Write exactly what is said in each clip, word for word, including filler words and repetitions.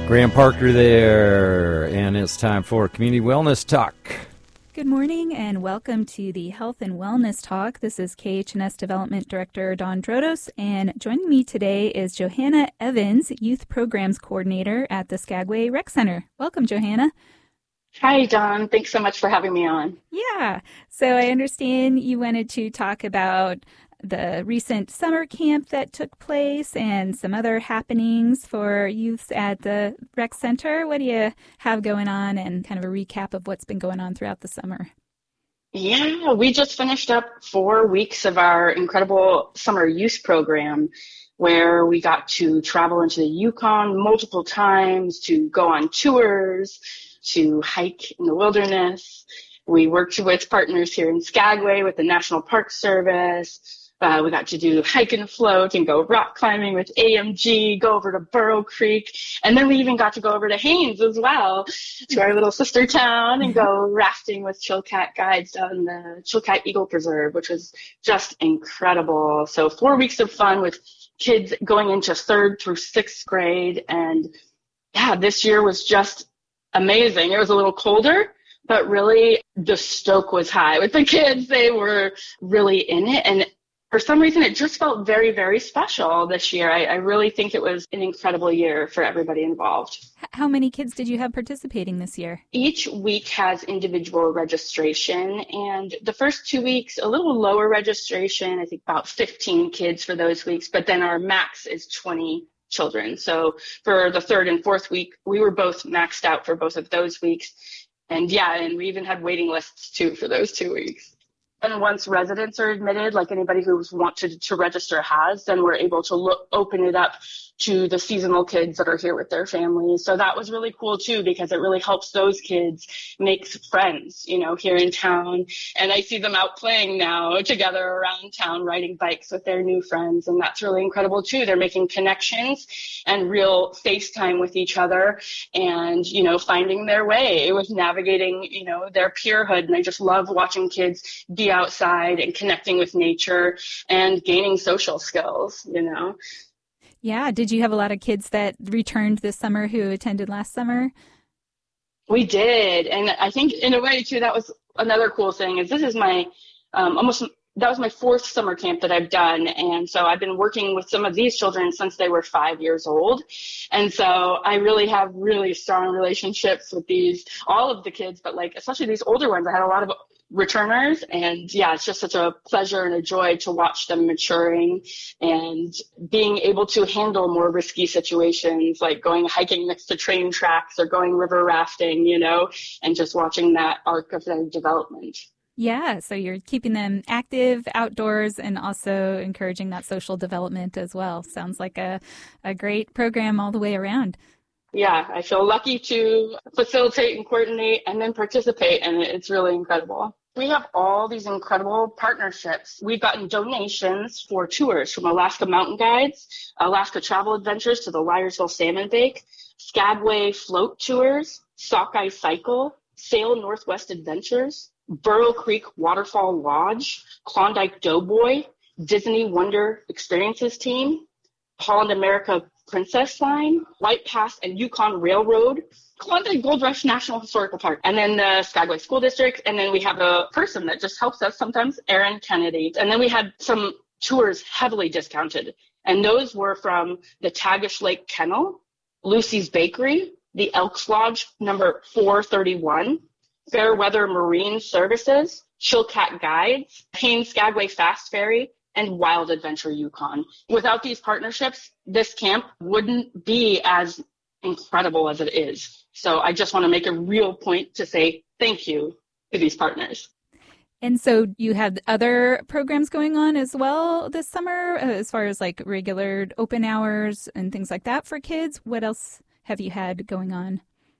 Graham Parker there, and it's time for Community Wellness Talk. Good morning and welcome to the Health and Wellness Talk. This is K H N S Development Director Dawn Drodos, and joining me today is Johanna Evans, Youth Programs Coordinator at the Skagway Rec Center. Welcome, Johanna. Hi, Dawn. Thanks so much for having me on. Yeah. So I understand you wanted to talk about the recent summer camp that took place and some other happenings for youths at the rec center. What do you have going on, and kind of a recap of what's been going on throughout the summer? Yeah, we just finished up four weeks of our incredible summer youth program where we got to travel into the Yukon multiple times, to go on tours, to hike in the wilderness. We worked with partners here in Skagway with the National Park Service. Uh, we got to do hike and float and go rock climbing with A M G, go over to Burrow Creek, and then we even got to go over to Haines as well, to our little sister town, and go rafting with Chilkat guides down in the Chilkat Eagle Preserve, which was just incredible. So four weeks of fun with kids going into third through sixth grade, and yeah, this year was just amazing. It was a little colder, but really the stoke was high with the kids. They were really in it, and for some reason, it just felt very, very special this year. I, I really think it was an incredible year for everybody involved. How many kids did you have participating this year? Each week has individual registration, and the first two weeks, a little lower registration, I think about fifteen kids for those weeks, but then our max is twenty children. So for the third and fourth week, we were both maxed out for both of those weeks. And yeah, and we even had waiting lists too for those two weeks. And once residents are admitted, like anybody who's wanted to register has, then we're able to look, open it up to the seasonal kids that are here with their families. So that was really cool too, because it really helps those kids make friends, you know, here in town. And I see them out playing now together around town, riding bikes with their new friends. And that's really incredible too. They're making connections and real FaceTime with each other and, you know, finding their way with navigating, you know, their peerhood. And I just love watching kids be outside and connecting with nature and gaining social skills, you know. Yeah. Did you have a lot of kids that returned this summer who attended last summer? We did. And I think in a way too, that was another cool thing is this is my um, almost that was my fourth summer camp that I've done. And so I've been working with some of these children since they were five years old. And so I really have really strong relationships with these, all of the kids, but like, especially these older ones. I had a lot of returners, and yeah, it's just such a pleasure and a joy to watch them maturing and being able to handle more risky situations, like going hiking next to train tracks or going river rafting, you know, and just watching that arc of their development. Yeah, so you're keeping them active outdoors and also encouraging that social development as well. Sounds like a, a great program all the way around. Yeah, I feel lucky to facilitate and coordinate and then participate, and it's really incredible. We have all these incredible partnerships. We've gotten donations for tours from Alaska Mountain Guides, Alaska Travel Adventures to the Liarsville Salmon Bake, Skagway Float Tours, Sockeye Cycle, Sail Northwest Adventures, Burrow Creek Waterfall Lodge, Klondike Doughboy, Disney Wonder Experiences Team, Holland America Princess Line, White Pass and Yukon Railroad, Klondike Gold Rush National Historical Park, and then the Skagway School District. And then we have a person that just helps us sometimes, Erin Kennedy. And then we had some tours heavily discounted. And those were from the Tagish Lake Kennel, Lucy's Bakery, the Elks Lodge number four thirty-one, Fairweather Marine Services, Chilkat Guides, Haines Skagway Fast Ferry, and Wild Adventure Yukon. Without these partnerships, this camp wouldn't be as incredible as it is. So I just want to make a real point to say thank you to these partners. And so you have other programs going on as well this summer, as far as like regular open hours and things like that for kids. What else have you had going on?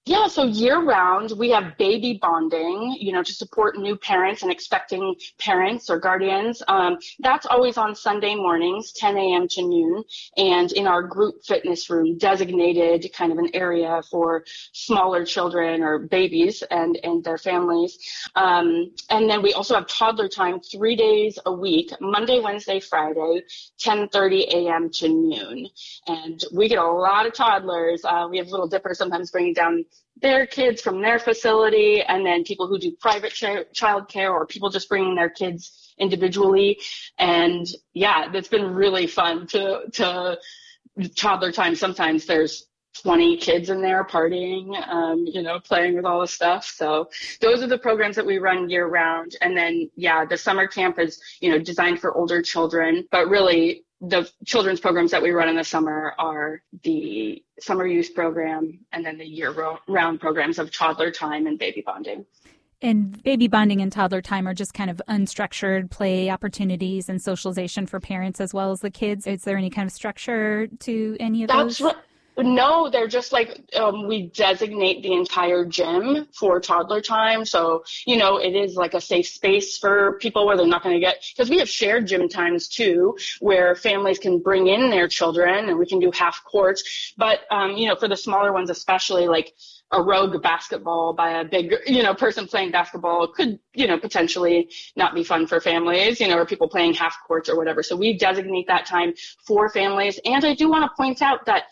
Yeah, so year-round, we have baby bonding, you know, to support new parents and expecting parents or guardians. Um, that's always on Sunday mornings, ten a.m. to noon, and in our group fitness room, designated kind of an area for smaller children or babies and, and their families. Um, and then we also have toddler time three days a week, Monday, Wednesday, Friday, ten thirty a.m. to noon. And we get a lot of toddlers. Uh, we have Little Dipper sometimes bringing down their kids from their facility, and then people who do private ch- child care, or people just bringing their kids individually. And yeah, it's been really fun to, to toddler time. Sometimes there's twenty kids in there partying, um, you know, playing with all the stuff. So those are the programs that we run year round. And then, yeah, the summer camp is, you know, designed for older children, but really the children's programs that we run in the summer are the summer youth program and then the year-round programs of toddler time and baby bonding. And baby bonding and toddler time are just kind of unstructured play opportunities and socialization for parents as well as the kids. Is there any kind of structure to any of That's those? Right. No, they're just like, um, we designate the entire gym for toddler time. So, you know, it is like a safe space for people where they're not going to get, because we have shared gym times too, where families can bring in their children and we can do half courts. But, um, you know, for the smaller ones, especially like a rogue basketball by a big, you know, person playing basketball could, you know, potentially not be fun for families, you know, or people playing half courts or whatever. So we designate that time for families. And I do want to point out that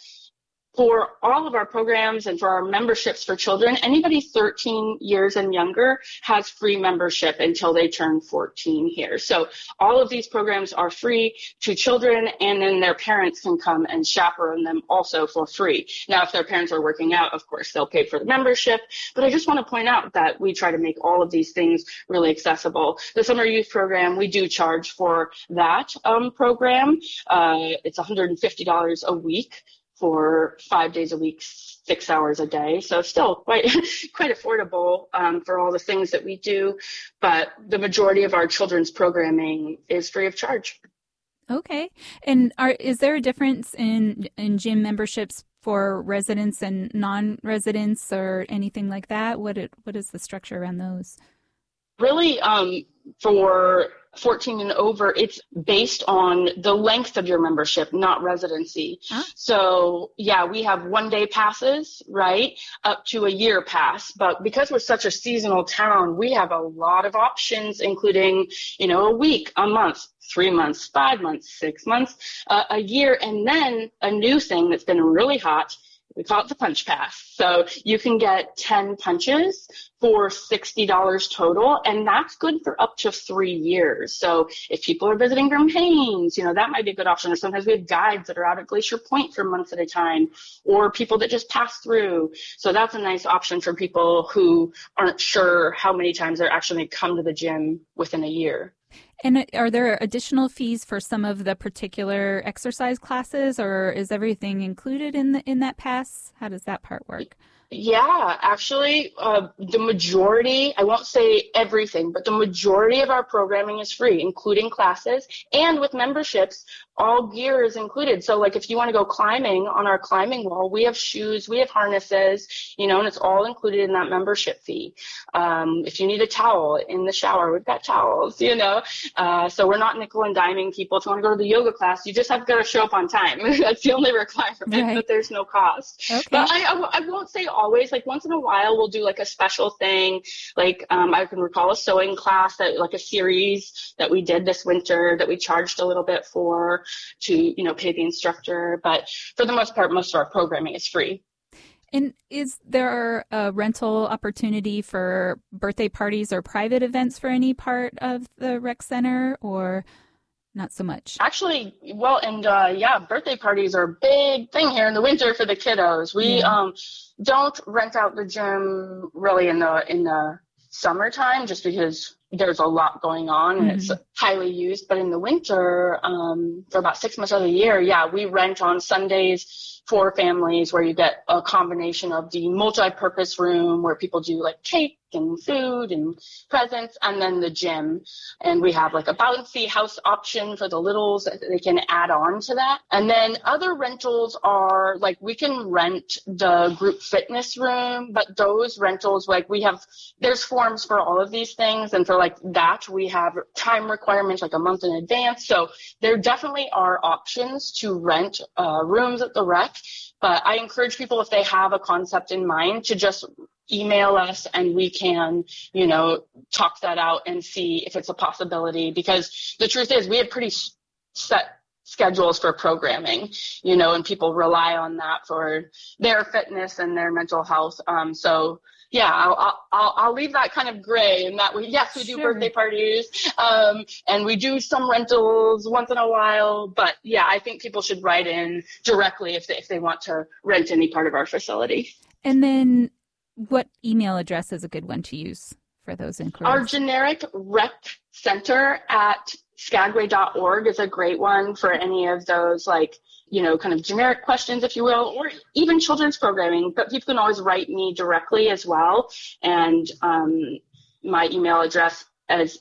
for all of our programs and for our memberships for children, anybody thirteen years and younger has free membership until they turn fourteen here. So all of these programs are free to children, and then their parents can come and chaperone them also for free. Now, if their parents are working out, of course, they'll pay for the membership. But I just want to point out that we try to make all of these things really accessible. The summer youth program, we do charge for that um, program. Uh, it's one hundred fifty dollars a week for five days a week, six hours a day. So still quite quite affordable um, for all the things that we do. But the majority of our children's programming is free of charge. Okay. And are, is there a difference in, in gym memberships for residents and non-residents or anything like that? What it, what is the structure around those? Really, um, for fourteen and over, it's based on the length of your membership, not residency. Huh? So, yeah, we have one-day passes, right, up to a year pass. But because we're such a seasonal town, we have a lot of options, including, you know, a week, a month, three months, five months, six months, uh, a year. And then a new thing that's been really hot, we call it the punch pass. So you can get ten punches for sixty dollars total, and that's good for up to three years. So if people are visiting from Haines, you know, that might be a good option. Or sometimes we have guides that are out at Glacier Point for months at a time, or people that just pass through. So that's a nice option for people who aren't sure how many times they're actually going to come to the gym within a year. And are there additional fees for some of the particular exercise classes, or is everything included in the in that pass? How does that part work? Yeah, actually, uh, the majority, I won't say everything, but the majority of our programming is free, including classes. And with memberships, all gear is included. So like if you want to go climbing on our climbing wall, we have shoes, we have harnesses, you know, and it's all included in that membership fee. Um, if you need a towel in the shower, we've got towels, you know. Uh, so we're not nickel and diming people. If you want to go to the yoga class, you just have to show up on time. That's the only requirement, right. But there's no cost. Okay. But I, I, I won't say always. Like once in a while, we'll do like a special thing. Like um, I can recall a sewing class, that like a series that we did this winter that we charged a little bit for to, you know, pay the instructor. But for the most part, most of our programming is free. And is there a rental opportunity for birthday parties or private events for any part of the rec center, or not so much? Actually, well, and uh, yeah, birthday parties are a big thing here in the winter for the kiddos. We yeah. um, don't rent out the gym really in the in the summertime, just because there's a lot going on and Mm-hmm. it's highly used. But in the winter, um, for about six months of the year, yeah, we rent on Sundays for families where you get a combination of the multi-purpose room where people do like cake and food and presents, and then the gym. And we have like a bouncy house option for the littles that they can add on to that. And then other rentals are like, we can rent the group fitness room, but those rentals, like we have, there's forms for all of these things. And for like that, we have time requirements like a month in advance. So there definitely are options to rent uh, rooms at the rec. But I encourage people, if they have a concept in mind, to just email us and we can, you know, talk that out and see if it's a possibility. Because the truth is, we have pretty set schedules for programming, you know, and people rely on that for their fitness and their mental health. Um, so yeah, I'll, I'll, I'll leave that kind of gray in that we, yes, we do Sure. birthday parties, um, and we do some rentals once in a while, but yeah, I think people should write in directly if they, if they want to rent any part of our facility. And then what email address is a good one to use for those inquiries? Our generic rec center at skagway dot org is a great one for any of those, like, you know, kind of generic questions, if you will, or even children's programming. But people can always write me directly as well. And um, my email address is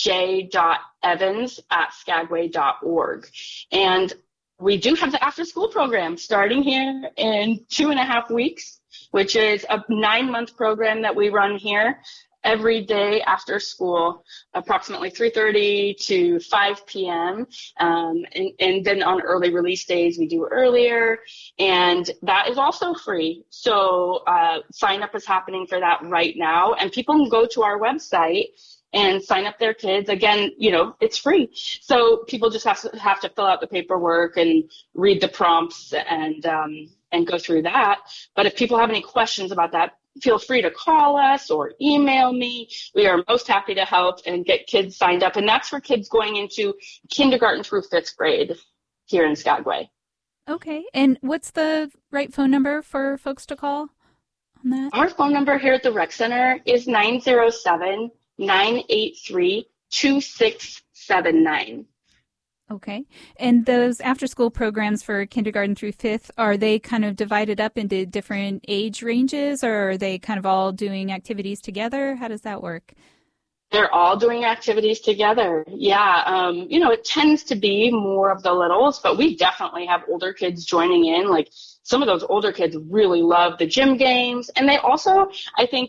j dot evans at skagway dot org. And we do have the after school program starting here in two and a half weeks, which is a nine-month program that we run here every day after school, approximately three thirty to five p.m. Um, and, and then on early release days, we do earlier. And that is also free. So uh, sign up is happening for that right now. And people can go to our website and sign up their kids. Again, you know, it's free. So people just have to have to fill out the paperwork and read the prompts and um, and go through that. But if people have any questions about that, feel free to call us or email me. We are most happy to help and get kids signed up. And that's for kids going into kindergarten through fifth grade here in Skagway. Okay. And what's the right phone number for folks to call on that? Our phone number here at the Rec Center is nine zero seven, nine eight three, two six seven nine. Okay. And those after-school programs for kindergarten through fifth, are they kind of divided up into different age ranges, or are they kind of all doing activities together? How does that work? They're all doing activities together. Yeah. Um, you know, it tends to be more of the littles, but we definitely have older kids joining in. Like, some of those older kids really love the gym games. And they also, I think,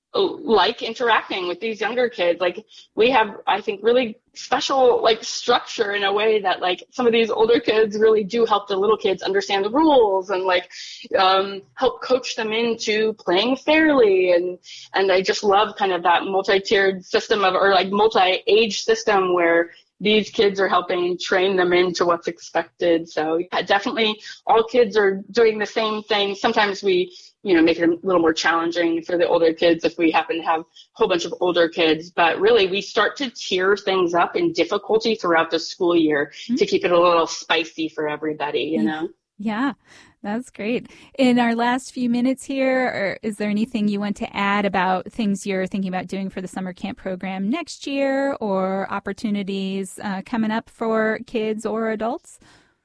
like interacting with these younger kids. Like, we have, I think, really special like structure in a way that like some of these older kids really do help the little kids understand the rules and like um, help coach them into playing fairly. And and I just love kind of that multi-tiered system of, or like multi-age system where these kids are helping train them into what's expected. So yeah, definitely all kids are doing the same thing. Sometimes we, you know, make it a little more challenging for the older kids if we happen to have a whole bunch of older kids. But really, we start to tier things up in difficulty throughout the school year mm-hmm. to keep it a little spicy for everybody, you know? Yeah, that's great. In our last few minutes here, or is there anything you want to add about things you're thinking about doing for the summer camp program next year, or opportunities uh, coming up for kids or adults?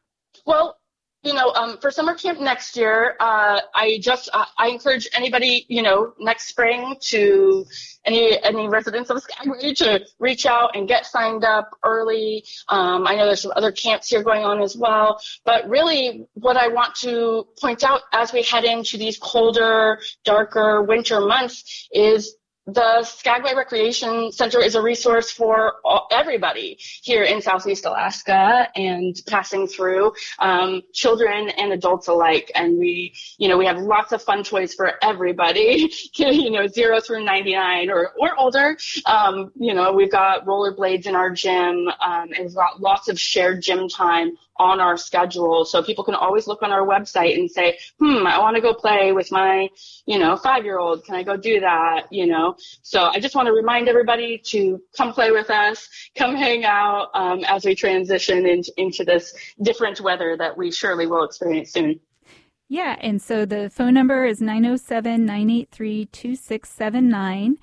Well, you know, um, for summer camp next year, uh, I just, uh, I encourage anybody, you know, next spring to any, any residents of Skagway to reach out and get signed up early. Um, I know there's some other camps here going on as well, but really what I want to point out as we head into these colder, darker winter months is the Skagway Recreation Center is a resource for all, everybody here in Southeast Alaska and passing through, um, children and adults alike. And we, you know, we have lots of fun toys for everybody, you know, zero through ninety-nine or, or older. Um, you know, we've got rollerblades in our gym, um, and we've got lots of shared gym time on our schedule. So people can always look on our website and say, hmm, I want to go play with my, you know, five-year-old. Can I go do that? You know, so I just want to remind everybody to come play with us, come hang out um, as we transition into, into this different weather that we surely will experience soon. Yeah, and so the phone number is nine oh seven, nine eight three, two six seven nine.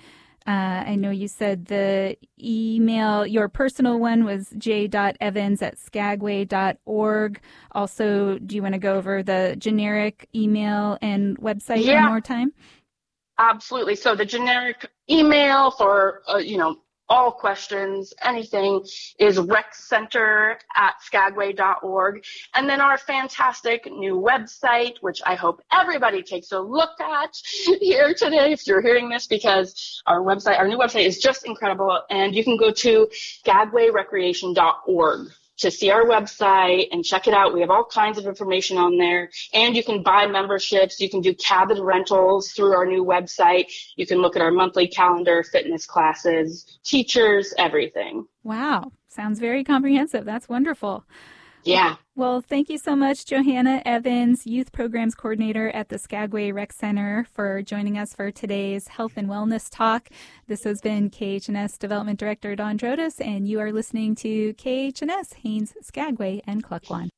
Uh, I know you said the email, your personal one was j dot evans at skagway dot org. Also, do you want to go over the generic email and website Yeah, one more time? Absolutely. So the generic email for, uh, you know, all questions, anything, is reccenter at skagway dot org. And then our fantastic new website, which I hope everybody takes a look at here today if you're hearing this, because our website, our new website is just incredible. And you can go to skagway recreation dot org to see our website and check it out. We have all kinds of information on there. And you can buy memberships. You can do cabin rentals through our new website. You can look at our monthly calendar, fitness classes, teachers, everything. Wow. Sounds very comprehensive. That's wonderful. Yeah. Well, thank you so much, Johanna Evans, Youth Programs Coordinator at the Skagway Rec Center, for joining us for today's Health and Wellness Talk. This has been K H N S Development Director Dawn Drodas, and you are listening to K H N S, Haines, Skagway, and Klukwan.